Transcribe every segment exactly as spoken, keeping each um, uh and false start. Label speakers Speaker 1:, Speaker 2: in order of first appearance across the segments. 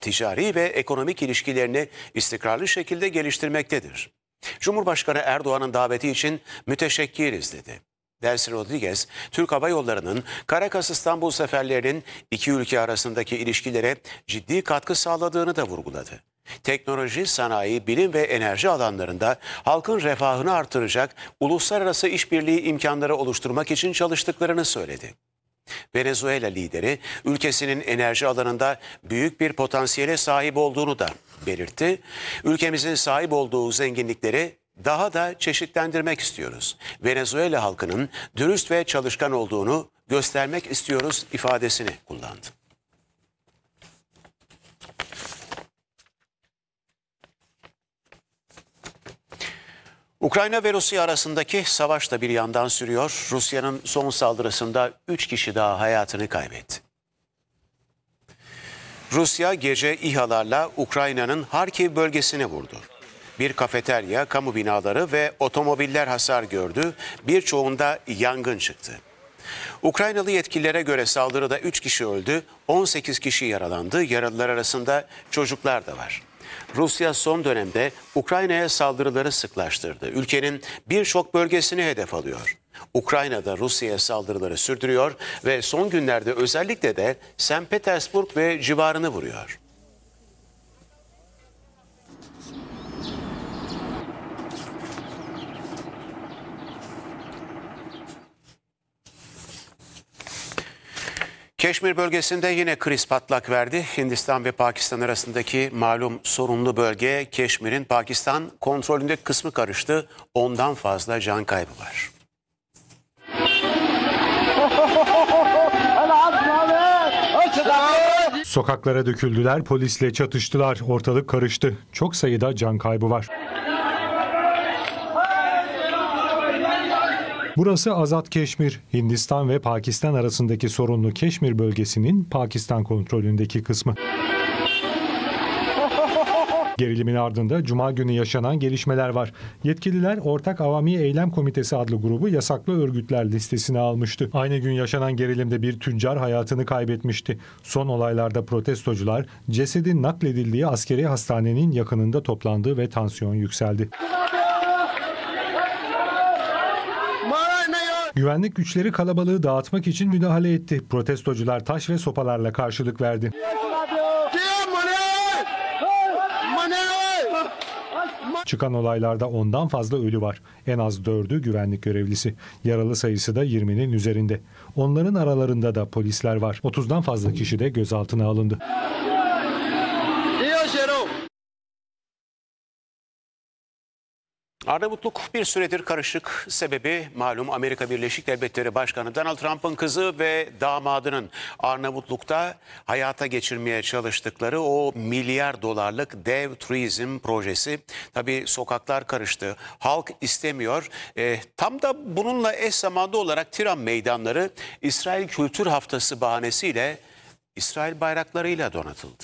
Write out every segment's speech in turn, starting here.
Speaker 1: ticari ve ekonomik ilişkilerini istikrarlı şekilde geliştirmektedir. Cumhurbaşkanı Erdoğan'ın daveti için müteşekkiriz dedi. Delcy Rodriguez, Türk Hava Yolları'nın Caracas-İstanbul seferlerinin iki ülke arasındaki ilişkilere ciddi katkı sağladığını da vurguladı. Teknoloji, sanayi, bilim ve enerji alanlarında halkın refahını artıracak uluslararası işbirliği imkanları oluşturmak için çalıştıklarını söyledi. Venezuela lideri ülkesinin enerji alanında büyük bir potansiyele sahip olduğunu da belirtti. Ülkemizin sahip olduğu zenginlikleri daha da çeşitlendirmek istiyoruz. Venezuela halkının dürüst ve çalışkan olduğunu göstermek istiyoruz ifadesini kullandı. Ukrayna ve Rusya arasındaki savaş da bir yandan sürüyor. Rusya'nın son saldırısında üç kişi daha hayatını kaybetti. Rusya gece İHA'larla Ukrayna'nın Harkiv bölgesine vurdu. Bir kafeterya, kamu binaları ve otomobiller hasar gördü. Birçoğunda yangın çıktı. Ukraynalı yetkililere göre saldırıda üç kişi öldü, on sekiz kişi yaralandı. Yaralılar arasında çocuklar da var. Rusya son dönemde Ukrayna'ya saldırıları sıklaştırdı. Ülkenin birçok bölgesini hedef alıyor. Ukrayna'da Rusya'ya saldırıları sürdürüyor ve son günlerde özellikle de Sankt Petersburg ve civarını vuruyor. Keşmir bölgesinde yine kriz patlak verdi. Hindistan ve Pakistan arasındaki malum sorunlu bölge Keşmir'in Pakistan kontrolündeki kısmı karıştı. Ondan fazla can kaybı var.
Speaker 2: Sokaklara döküldüler, polisle çatıştılar, ortalık karıştı. Çok sayıda can kaybı var. Burası Azad Keşmir, Hindistan ve Pakistan arasındaki sorunlu Keşmir bölgesinin Pakistan kontrolündeki kısmı. Gerilimin ardında Cuma günü yaşanan gelişmeler var. Yetkililer Ortak Avami Eylem Komitesi adlı grubu yasaklı örgütler listesine almıştı. Aynı gün yaşanan gerilimde bir tüccar hayatını kaybetmişti. Son olaylarda protestocular cesedin nakledildiği askeri hastanenin yakınında toplandı ve tansiyon yükseldi. Güvenlik güçleri kalabalığı dağıtmak için müdahale etti. Protestocular taş ve sopalarla karşılık verdi. Çıkan olaylarda ondan fazla ölü var. En az dördü güvenlik görevlisi. Yaralı sayısı da yirminin üzerinde. Onların aralarında da polisler var. otuzdan fazla kişi de gözaltına alındı.
Speaker 1: Arnavutluk bir süredir karışık. Sebebi malum Amerika Birleşik Devletleri Başkanı Donald Trump'ın kızı ve damadının Arnavutluk'ta hayata geçirmeye çalıştıkları o milyar dolarlık dev turizm projesi. Tabii sokaklar karıştı. Halk istemiyor. E, tam da bununla eş zamanlı olarak Tiran meydanları İsrail Kültür Haftası bahanesiyle İsrail bayraklarıyla donatıldı.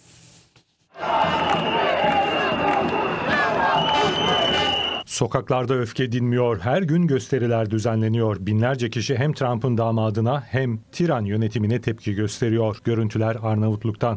Speaker 2: Sokaklarda öfke dinmiyor. Her gün gösteriler düzenleniyor. Binlerce kişi hem Trump'ın damadına hem Tiran yönetimine tepki gösteriyor. Görüntüler Arnavutluk'tan.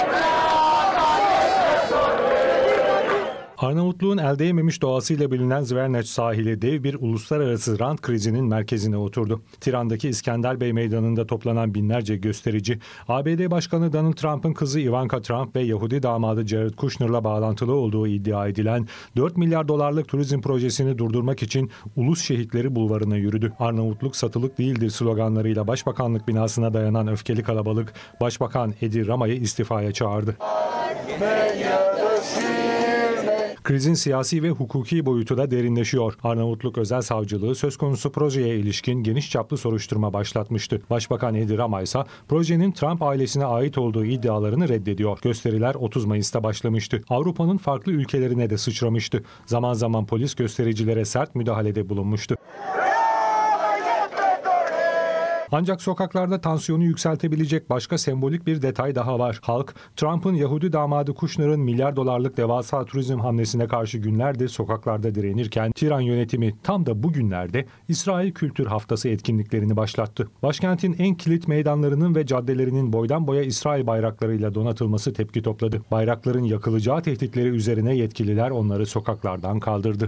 Speaker 2: Arnavutluğun el değmemiş doğasıyla bilinen Zverneç sahili dev bir uluslararası rant krizinin merkezine oturdu. Tiran'daki İskender Bey Meydanı'nda toplanan binlerce gösterici, A B D Başkanı Donald Trump'ın kızı Ivanka Trump ve Yahudi damadı Jared Kushner'la bağlantılı olduğu iddia edilen dört milyar dolarlık turizm projesini durdurmak için Ulus Şehitleri Bulvarı'na yürüdü. Arnavutluk satılık değildir sloganlarıyla Başbakanlık binasına dayanan öfkeli kalabalık, Başbakan Edi Rama'yı istifaya çağırdı. Krizin siyasi ve hukuki boyutu da derinleşiyor. Arnavutluk Özel Savcılığı söz konusu projeye ilişkin geniş çaplı soruşturma başlatmıştı. Başbakan Edi Rama ise projenin Trump ailesine ait olduğu iddialarını reddediyor. Gösteriler otuz Mayıs'ta başlamıştı. Avrupa'nın farklı ülkelerine de sıçramıştı. Zaman zaman polis göstericilere sert müdahalede bulunmuştu. Ancak sokaklarda tansiyonu yükseltebilecek başka sembolik bir detay daha var. Halk, Trump'ın Yahudi damadı Kushner'ın milyar dolarlık devasa turizm hamlesine karşı günlerdir sokaklarda direnirken Tiran yönetimi tam da bu günlerde İsrail Kültür Haftası etkinliklerini başlattı. Başkentin en kilit meydanlarının ve caddelerinin boydan boya İsrail bayraklarıyla donatılması tepki topladı. Bayrakların yakılacağı tehditleri üzerine yetkililer onları sokaklardan kaldırdı.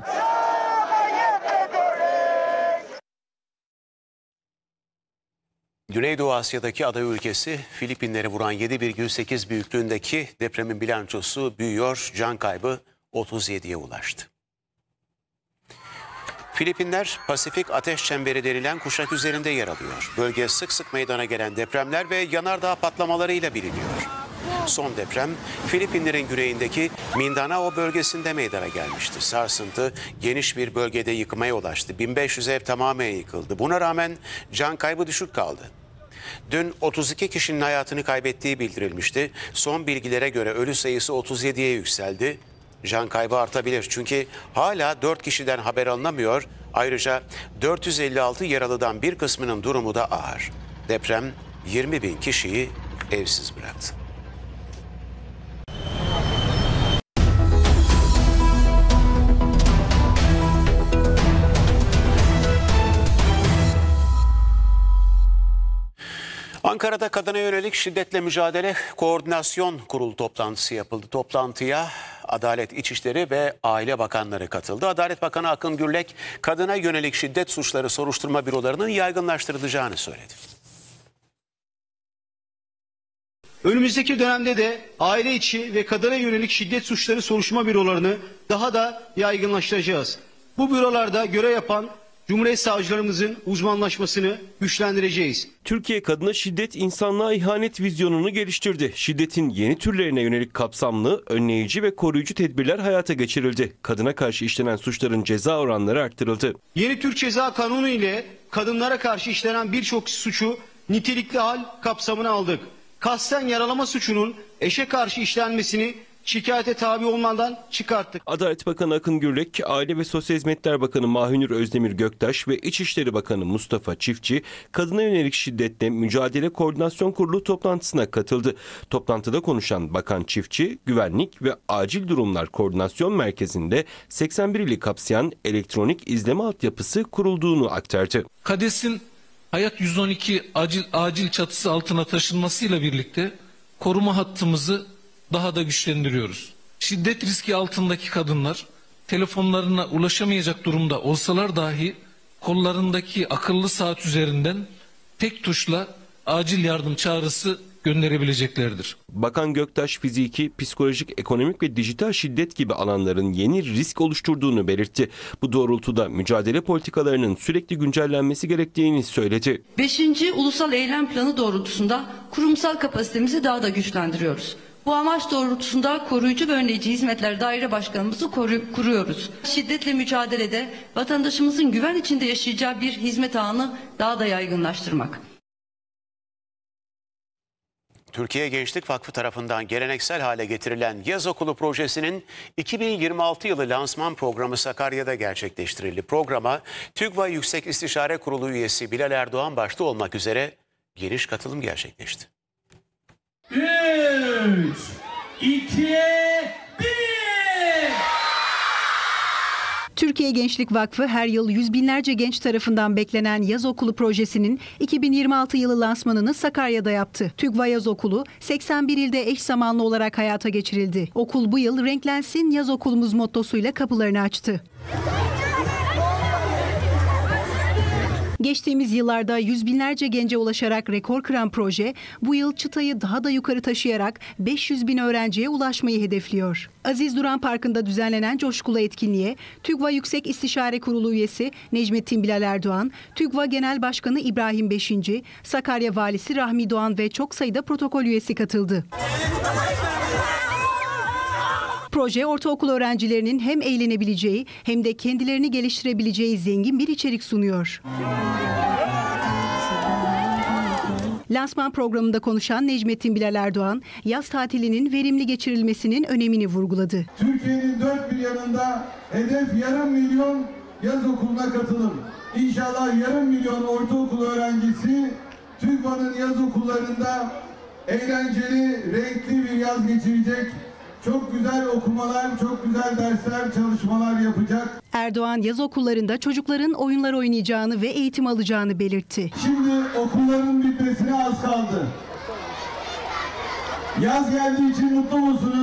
Speaker 1: Güneydoğu Asya'daki ada ülkesi Filipinleri vuran yedi virgül sekiz büyüklüğündeki depremin bilançosu büyüyor, can kaybı otuz yediye ulaştı. Filipinler, Pasifik Ateş Çemberi denilen kuşak üzerinde yer alıyor. Bölge sık sık meydana gelen depremler ve yanardağ patlamalarıyla biliniyor. Son deprem, Filipinlerin güneyindeki Mindanao bölgesinde meydana gelmişti. Sarsıntı geniş bir bölgede yıkmaya ulaştı. bin beş yüz ev tamamen yıkıldı. Buna rağmen can kaybı düşük kaldı. Dün otuz iki kişinin hayatını kaybettiği bildirilmişti. Son bilgilere göre ölü sayısı otuz yediye yükseldi. Can kaybı artabilir çünkü hala dört kişiden haber alınamıyor. Ayrıca dört yüz elli altı yaralıdan bir kısmının durumu da ağır. Deprem yirmi bin kişiyi evsiz bıraktı. Ankara'da kadına yönelik şiddetle mücadele koordinasyon kurulu toplantısı yapıldı. Toplantıya Adalet, İçişleri ve Aile Bakanları katıldı. Adalet Bakanı Akın Gürlek, kadına yönelik şiddet suçları soruşturma bürolarının yaygınlaştırılacağını söyledi.
Speaker 3: Önümüzdeki dönemde de aile içi ve kadına yönelik şiddet suçları soruşturma bürolarını daha da yaygınlaştıracağız. Bu bürolarda görev yapan Cumhuriyet savcılarımızın uzmanlaşmasını güçlendireceğiz.
Speaker 4: Türkiye kadına şiddet, insanlığa ihanet vizyonunu geliştirdi. Şiddetin yeni türlerine yönelik kapsamlı, önleyici ve koruyucu tedbirler hayata geçirildi. Kadına karşı işlenen suçların ceza oranları arttırıldı.
Speaker 3: Yeni Türk Ceza Kanunu ile kadınlara karşı işlenen birçok suçu nitelikli hal kapsamına aldık. Kasten yaralama suçunun eşe karşı işlenmesini şikayete tabi olmadan çıkarttık.
Speaker 4: Adalet Bakanı Akın Gürlek, Aile ve Sosyal Hizmetler Bakanı Mahinur Özdemir Göktaş ve İçişleri Bakanı Mustafa Çiftçi, kadına yönelik şiddetle mücadele koordinasyon kurulu toplantısına katıldı. Toplantıda konuşan Bakan Çiftçi, güvenlik ve acil durumlar koordinasyon merkezinde seksen bir ili kapsayan elektronik izleme altyapısı kurulduğunu aktardı.
Speaker 5: KADES'in Hayat yüz on iki acil, acil çatısı altına taşınmasıyla birlikte koruma hattımızı daha da güçlendiriyoruz. Şiddet riski altındaki kadınlar telefonlarına ulaşamayacak durumda olsalar dahi kollarındaki akıllı saat üzerinden tek tuşla acil yardım çağrısı gönderebileceklerdir.
Speaker 4: Bakan Göktaş, fiziki, psikolojik, ekonomik ve dijital şiddet gibi alanların yeni risk oluşturduğunu belirtti. Bu doğrultuda mücadele politikalarının sürekli güncellenmesi gerektiğini söyledi.
Speaker 6: Beşinci Ulusal Eylem Planı doğrultusunda kurumsal kapasitemizi daha da güçlendiriyoruz. Bu amaç doğrultusunda koruyucu ve önleyici hizmetler daire başkanımızı kuruyoruz. Şiddetle mücadelede vatandaşımızın güven içinde yaşayacağı bir hizmet ağını daha da yaygınlaştırmak.
Speaker 1: Türkiye Gençlik Vakfı tarafından geleneksel hale getirilen Yaz Okulu projesinin iki bin yirmi altı yılı lansman programı Sakarya'da gerçekleştirildi. Programa TÜGVA Yüksek İstişare Kurulu üyesi Bilal Erdoğan başta olmak üzere geniş katılım gerçekleşti.
Speaker 7: üç, iki, bir.
Speaker 8: Türkiye Gençlik Vakfı her yıl yüz binlerce genç tarafından beklenen Yaz Okulu projesinin iki bin yirmi altı yılı lansmanını Sakarya'da yaptı. TÜGVA Yaz Okulu seksen bir ilde eş zamanlı olarak hayata geçirildi. Okul bu yıl renklensin Yaz Okulumuz mottosuyla kapılarını açtı. Geçtiğimiz yıllarda yüz binlerce gence ulaşarak rekor kıran proje bu yıl çıtayı daha da yukarı taşıyarak beş yüz bin öğrenciye ulaşmayı hedefliyor. Aziz Duran Parkı'nda düzenlenen coşkulu etkinliğe TÜGVA Yüksek İstişare Kurulu üyesi Necmettin Bilal Erdoğan, TÜGVA Genel Başkanı İbrahim Beşinci, Sakarya Valisi Rahmi Doğan ve çok sayıda protokol üyesi katıldı. Proje ortaokul öğrencilerinin hem eğlenebileceği hem de kendilerini geliştirebileceği zengin bir içerik sunuyor. Lansman programında konuşan Necmettin Bilal Erdoğan, yaz tatilinin verimli geçirilmesinin önemini vurguladı.
Speaker 9: Türkiye'nin dört bir yanında hedef yarım milyon yaz okuluna katılım. İnşallah yarım milyon ortaokul öğrencisi TÜGVA'nın yaz okullarında eğlenceli, renkli bir yaz geçirecek. Çok güzel okumalar, çok güzel dersler, çalışmalar yapacak.
Speaker 8: Erdoğan yaz okullarında çocukların oyunlar oynayacağını ve eğitim alacağını belirtti.
Speaker 9: Şimdi okulların bitmesine az kaldı. Yaz geldiği için mutlu musunuz?